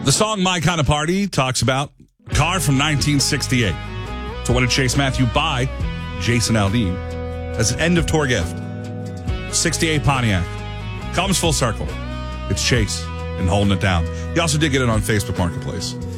The song My Kind of Party talks about a car from 1968. So what did Chase Matthew buy Jason Aldean as an end-of-tour gift? 68 Pontiac. Comes full circle. It's Chase and holding it down. He also did get it on Facebook Marketplace.